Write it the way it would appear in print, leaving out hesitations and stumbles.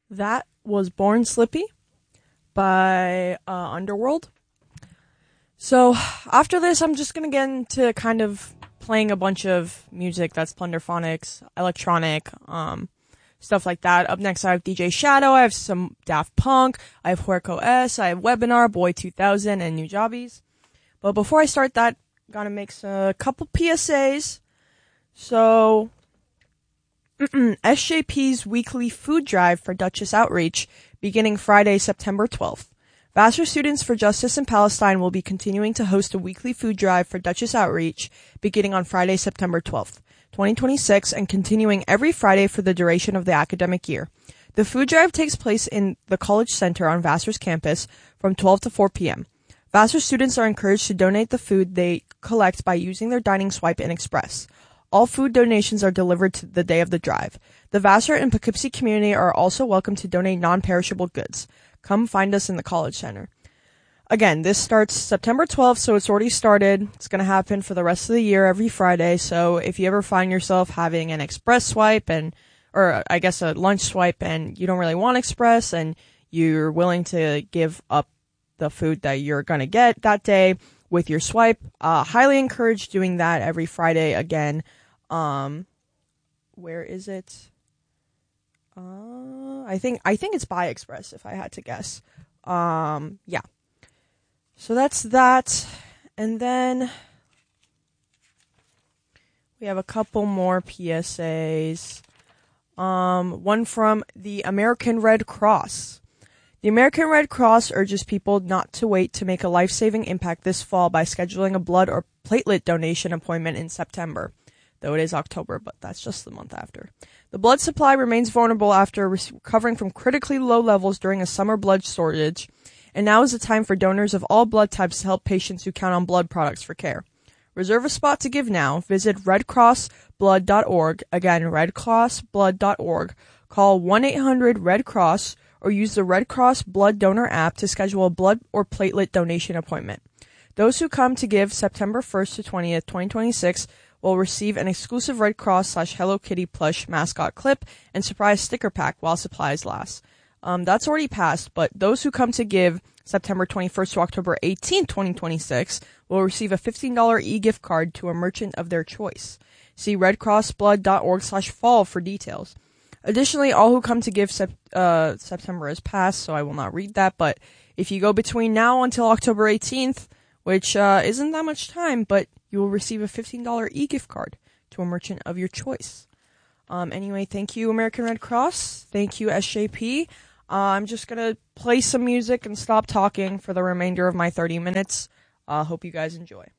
That was Born Slippy by Underworld. So after this, I'm just going to get into kind of playing a bunch of music that's Plunderphonics, electronic, stuff like that. Up next, I have DJ Shadow, I have some Daft Punk, I have Huerco S, I have Webinar, Boy 2000, and Nujabes. But before I start that, gotta make a couple PSAs. So, SJP's weekly food drive for Duchess Outreach, beginning Friday, September 12th. Vassar Students for Justice in Palestine will be continuing to host a weekly food drive for Duchess Outreach, beginning on Friday, September 12th, 2026, and continuing every Friday for the duration of the academic year. The food drive takes place in the College Center on Vassar's campus from 12 to 4 p.m. Vassar students are encouraged to donate the food they collect by using their dining swipe in Express. All food donations are delivered to the day of the drive. The Vassar and Poughkeepsie community are also welcome to donate non-perishable goods. Come find us in the College Center. Again, this starts September 12th, so it's already started. It's going to happen for the rest of the year every Friday, so if you ever find yourself having an Express swipe or I guess a lunch swipe and you don't really want Express and you're willing to give up the food that you're going to get that day with your swipe, highly encourage doing that every Friday again. Where is it? I think it's by Express, if I had to guess. Yeah. So that's that. And then we have a couple more PSAs. One from the American Red Cross. The American Red Cross urges people not to wait to make a life-saving impact this fall by scheduling a blood or platelet donation appointment in September. Though it is October, but that's just the month after. The blood supply remains vulnerable after recovering from critically low levels during a summer blood shortage, and now is the time for donors of all blood types to help patients who count on blood products for care. Reserve a spot to give now. Visit redcrossblood.org. Again, redcrossblood.org. Call 1-800-RED-CROSS or use the Red Cross Blood Donor app to schedule a blood or platelet donation appointment. Those who come to give September 1st to 20th, 2026 will receive an exclusive Red Cross/Hello Kitty plush mascot clip and surprise sticker pack while supplies last. That's already passed, but those who come to give September 21st to October 18th, 2026 will receive a $15 e-gift card to a merchant of their choice. See redcrossblood.org/fall for details. Additionally, all who come to give September has passed, so I will not read that, but if you go between now until October 18th, which isn't that much time, but you will receive a $15 e-gift card to a merchant of your choice. Anyway, thank you, American Red Cross. Thank you, SJP. I'm just going to play some music and stop talking for the remainder of my 30 minutes. Hope you guys enjoy.